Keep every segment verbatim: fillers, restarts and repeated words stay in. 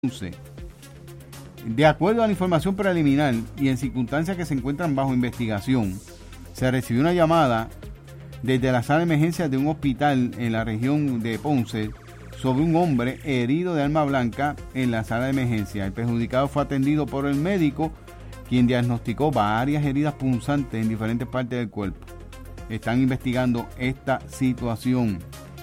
Ponce. De acuerdo a la información preliminar y en circunstancias que se encuentran bajo investigación, se recibió una llamada desde la sala de emergencias de un hospital en la región de Ponce sobre un hombre herido de arma blanca en la sala de emergencia. El perjudicado fue atendido por el médico, quien diagnosticó varias heridas punzantes en diferentes partes del cuerpo. Están investigando esta situación.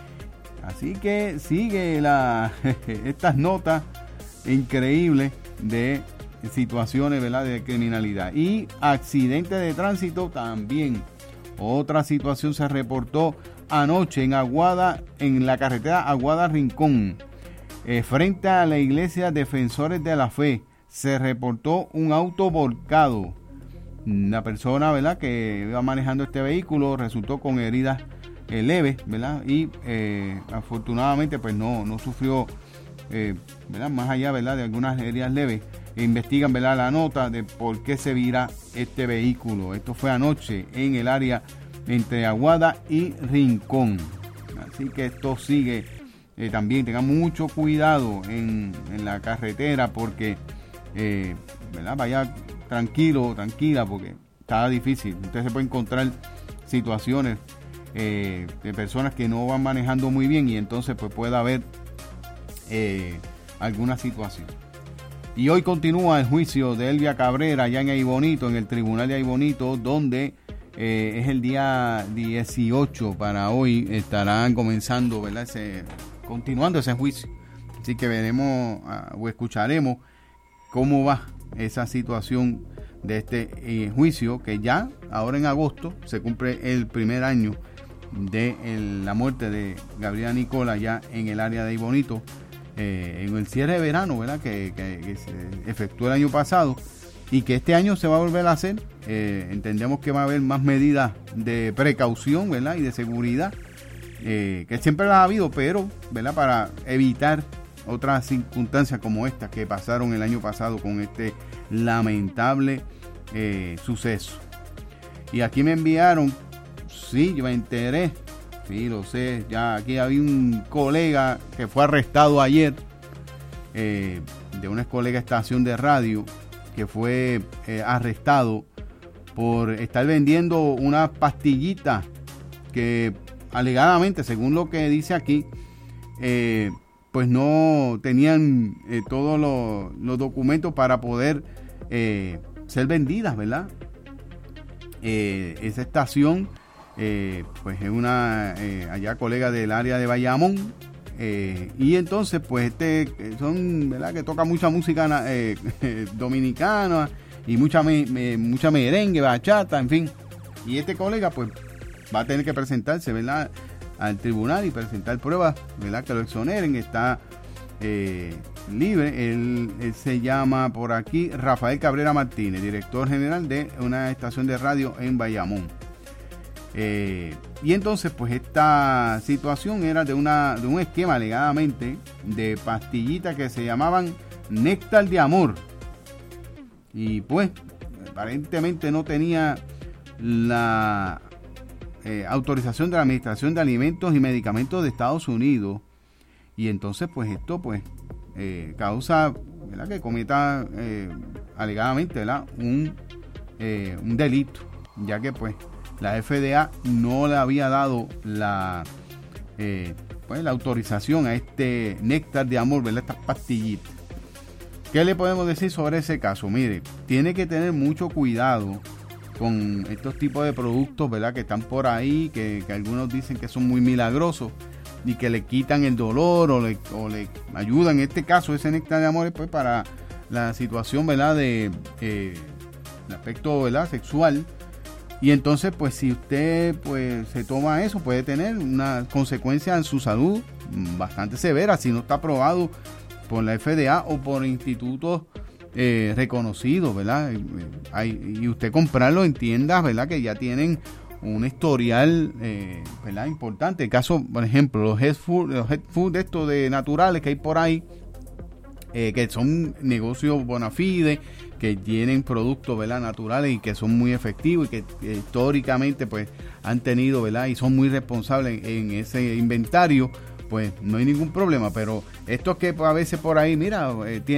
Así que sigue la, estas notas increíbles de situaciones, ¿verdad?, de criminalidad. Y accidentes de tránsito también. Otra situación se reportó anoche en Aguada, en la carretera Aguada-Rincón, eh, frente a la iglesia Defensores de la Fe. Se reportó un auto volcado. La persona, ¿verdad?, que iba manejando este vehículo resultó con heridas eh, leves, ¿verdad? Y eh, afortunadamente pues no, no sufrió, eh, ¿verdad?, más allá, ¿verdad?, de algunas heridas leves. E investigan, ¿verdad?, la nota de por qué se vira este vehículo. Esto fue anoche en el área entre Aguada y Rincón. Así que esto sigue. Eh, también tengan mucho cuidado en, en la carretera porque, eh, ¿verdad?, vaya tranquilo, tranquila, porque está difícil. Usted se puede encontrar situaciones eh, de personas que no van manejando muy bien y entonces pues puede haber eh, alguna situación. Y hoy continúa el juicio de Elvia Cabrera allá en Aibonito, en el tribunal de Aibonito, donde eh, es el día dieciocho. Para hoy estarán comenzando, ¿verdad?, ese, continuando ese juicio. Así que veremos uh, o escucharemos cómo va esa situación de este eh, juicio, que ya ahora en agosto se cumple el primer año de el, la muerte de Gabriela Nicola ya en el área de Aibonito. Eh, en el cierre de verano, ¿verdad?, que, que, que se efectuó el año pasado y que este año se va a volver a hacer. Eh, entendemos que va a haber más medidas de precaución, ¿verdad?, y de seguridad, eh, que siempre las ha habido, pero, ¿verdad?, para evitar otras circunstancias como estas que pasaron el año pasado con este lamentable eh, suceso. Y aquí me enviaron, sí, yo me enteré. Sí, lo sé, ya aquí había un colega que fue arrestado ayer, eh, de una colega estación de radio, que fue eh, arrestado por estar vendiendo unas pastillitas que alegadamente, según lo que dice aquí, eh, pues no tenían eh, todos los, los documentos para poder eh, ser vendidas, ¿verdad? Eh, esa estación Eh, pues es una eh, allá colega del área de Bayamón, eh, y entonces pues este son, ¿verdad?, que toca mucha música eh, dominicana y mucha me, me, mucha merengue, bachata, en fin, y este colega pues va a tener que presentarse, ¿verdad?, al tribunal y presentar pruebas, ¿verdad?, que lo exoneren. Está eh, libre. Él, él se llama por aquí Rafael Cabrera Martínez, director general de una estación de radio en Bayamón. Eh, y entonces pues esta situación era de una de un esquema alegadamente de pastillitas que se llamaban Néctar de Amor, y pues aparentemente no tenía la eh, autorización de la Administración de Alimentos y Medicamentos de Estados Unidos, y entonces pues esto pues eh, causa, ¿verdad?, que cometa eh, alegadamente, ¿verdad?, un, eh, un delito, ya que pues la F D A no le había dado la, eh, pues, la autorización a este Néctar de Amor, ¿verdad?, estas pastillitas. ¿Qué le podemos decir sobre ese caso? Mire, tiene que tener mucho cuidado con estos tipos de productos, ¿verdad?, que están por ahí, que, que algunos dicen que son muy milagrosos y que le quitan el dolor o le, o le ayudan. En este caso, ese Néctar de Amor, pues, para la situación, ¿verdad?, de eh, el aspecto, ¿verdad?, sexual. Y entonces, pues, si usted pues se toma eso, puede tener una consecuencia en su salud bastante severa si no está aprobado por la F D A o por institutos eh, reconocidos, ¿verdad? Hay, y usted comprarlo en tiendas, ¿verdad?, que ya tienen un historial, eh, ¿verdad?, importante. El caso, por ejemplo, los health food, los health food estos de naturales que hay por ahí, eh, que son negocios bona fide, que tienen productos, ¿verdad?, naturales y que son muy efectivos y que, que históricamente pues han tenido, ¿verdad?, y son muy responsables en, en ese inventario, pues no hay ningún problema, pero estos que a veces por ahí, mira, eh,